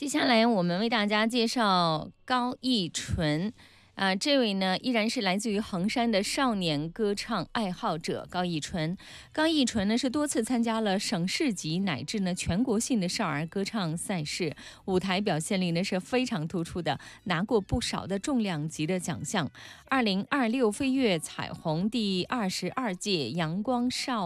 接下来我们为大家介绍高逸纯。这位呢依然是来自于衡山的少年歌唱爱好者高逸纯。高逸纯呢是多次参加了省市级乃至呢全国性的少儿歌唱赛事，舞台表现力呢是非常突出的，拿过不少的重量级的奖项。2026飞跃彩虹第22届阳光少